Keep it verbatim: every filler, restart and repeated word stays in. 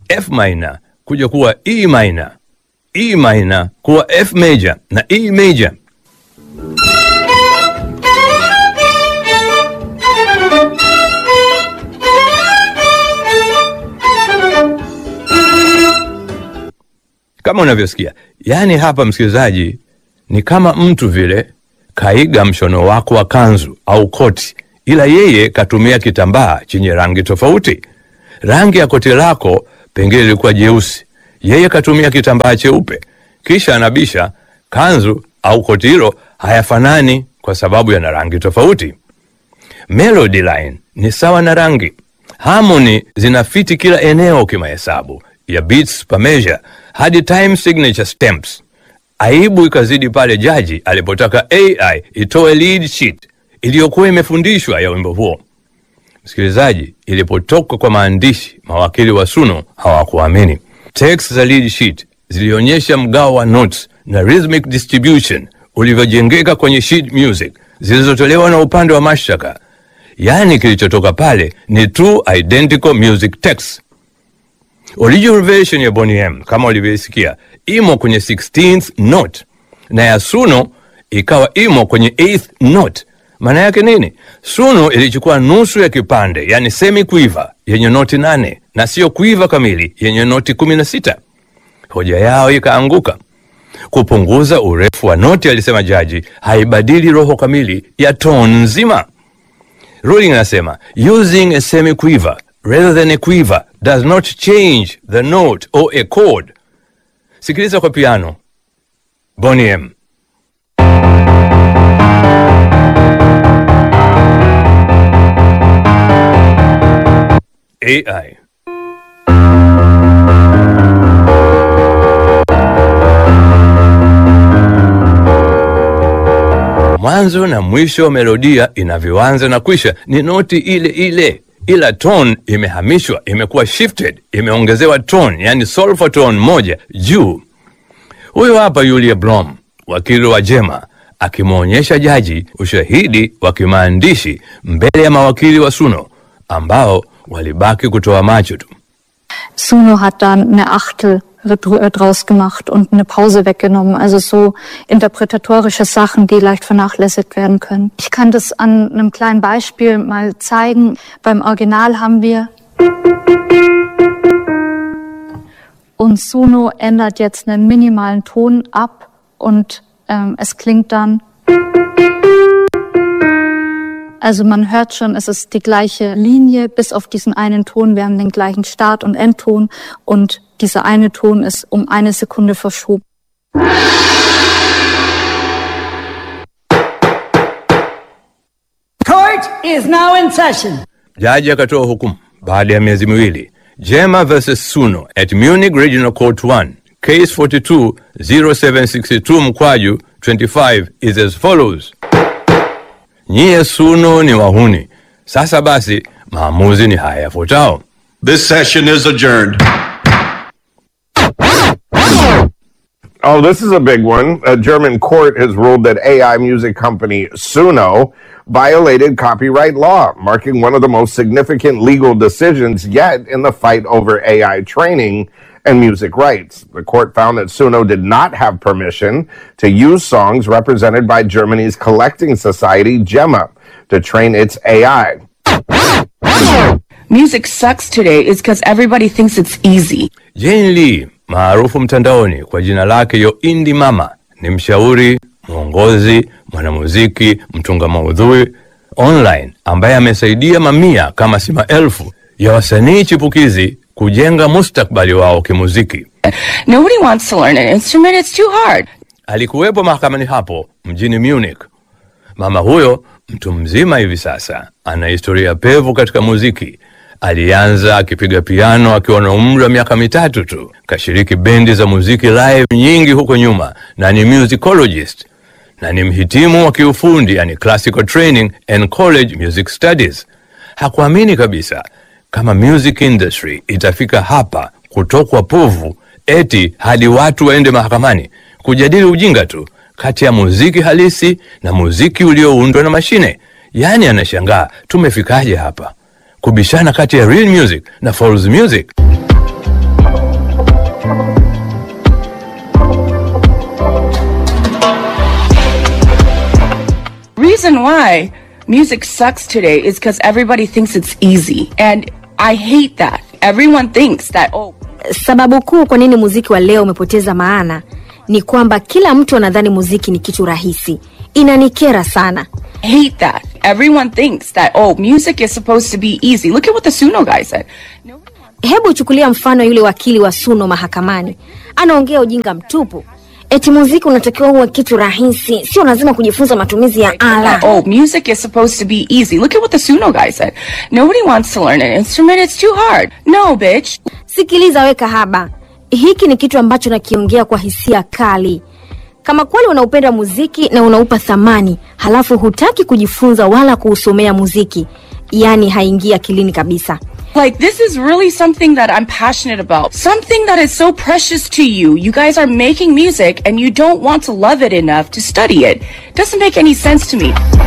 F minor kuja kuwa E minor, E minor kuwa F major na E major. Kama unavyosikia, yani hapa msikilizaji, ni kama mtu vile kaiga mshono wako wa kanzu au koti, ila yeye katumia kitambaa chenye rangi tofauti. Rangi ya koti lako pengine ilikuwa jeusi, yeye katumia kitambaa cheupe. Kisha anabisha kanzu au koti hilo hayafanani kwa sababu yana rangi tofauti. Melody line ni sawa na rangi. Harmony zinafiti kila eneo kimahesabu, ya beats per measure hadi time signature stamps. Aibu ikazidi pale jaji alipotaka A I itoe lead sheet iliyokuwa imefundishwa ya wimbo huo. Msikilizaji, ilipotoka kwa maandishi, mawakili wa Suno hawakuamini. Text za lead sheet zilionyesha mgao wa notes na rhythmic distribution ulivyojengeka kwenye sheet music zilizotolewa na upande wa mashtaka. Yani kilichotoka pale ni two identical music texts. Original version ya Boney M, kama ulivyoisikia, imo kwenye sixteenth note, na ya Suno ikawa imo kwenye eighth note. Maana yake nini? Suno ilichukua nusu ya kipande, yani semi quiver yenye noti nane, na sio quiver kamili yenye noti kumi na sita. Hoja yao ikaanguka. Kupunguza urefu wa noti, alisema jaji, haibadili roho kamili ya tone nzima. Ruling anasema, using a semi quiver rather than a quiver does not change the note or a chord. Sikiliza kwa piano Boney M. A I. Mwanzo na mwisho wa melodia inavyoanza na kuisha ni noti ile ile, ila tone imehamishwa, imekuwa shifted, imeongezewa tone, yani solfa tone moja juu. Huyo hapa Yulia Blom, wakili wa Jema, akimwonyesha jaji ushahidi wa kimaandishi mbele ya mawakili wa Suno ambao walibaki kutoa macho tu. Suno hat dann eine Achtel draus gemacht und eine Pause weggenommen. Also so interpretatorische Sachen, die leicht vernachlässigt werden können. Ich kann das an einem kleinen Beispiel mal zeigen. Beim Original haben wir und Suno ändert jetzt einen minimalen Ton ab und ähm, es klingt dann. Also man hört schon, es ist die gleiche Linie, bis auf diesen einen Ton. Wir haben den gleichen Start- und Endton und dieser eine Ton ist um eine Sekunde verschoben. Court is now in session. Jaji akatoa hukumu baada ya miezi miwili. Jema versus Suno at Munich Regional Court one, case forty-two oh seven sixty-two mkwaju twenty-five is as follows. Nyie Suno ni wahuni. Sasa basi, maamuzi ni haya yafuatayo. This session is adjourned. Oh, this is a big one. A German court has ruled that A I music company Suno violated copyright law, marking one of the most significant legal decisions yet in the fight over A I training and music rights. The court found that Suno did not have permission to use songs represented by Germany's collecting society, Gemma, to train its A I. Music sucks today is because everybody thinks it's easy. Jane Lee, maarufu mtandaoni kwa jina lake Yo Indie Mama, ni mshauri, mwongozi, mwanamuziki, mtunga maudhui online ambaye amesaidia mamia kama si maelfu ya wasanii chipukizi kujenga mustakbali wao kimuziki. Nobody wants to learn an instrument, it's too hard. Alikuwepo mahakamani hapo mjini Munich. Mama huyo mtu mzima hivi sasa ana historia pevu katika muziki. Alianza akipiga piano akiwa na umri wa miaka mitatu tu. Kashiriki bendi za muziki live nyingi huko nyuma na ni musicologist na ni mhitimu wa kiufundi, yani classical training and college music studies. Hakuamini kabisa kama music industry itafika hapa kutokwa povu eti hadi watu waende mahakamani kujadili ujinga tu kati ya muziki halisi na muziki ulioundwa na mashine. Yani anashangaa tumefikaje hapa kubishana kati ya real music na false music. reason why music sucks today is because everybody thinks it's easy. And I hate that. Everyone thinks that, oh. Sababu kuu kwa nini muziki wa leo umepoteza maana ni kwamba kila mtu anadhani muziki ni kitu rahisi. Inanikera sana. Hate that. Everyone thinks that, oh, music is supposed to be easy. Look at what the Suno guy said. No. Hebu chukulia mfano yule wakili wa Suno mahakamani. Anaongea ujinga mtupu. Eti muziki unatakiwa uwe kitu rahisi, sio lazima kujifunza matumizi ya ala. Oh, music is supposed to be easy. Look at what the Suno guy said. Nobody wants to learn an instrument. It's too hard. No, bitch. Sikiliza weka haba. Hiki ni kitu ambacho nakiongea kwa hisia kali. Kama kweli unaupenda muziki na unaupa thamani, halafu hutaki kujifunza wala kuusomea muziki, yani haingia akilini kabisa. Like, this is really something that I'm passionate about. Something that is so precious to you. You guys are making music and you don't want to love it enough to study it. Doesn't make any sense to me.